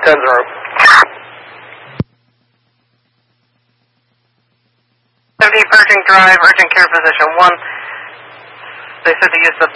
10-0. 70 Virgin Drive, urgent care physician 1. They said to use the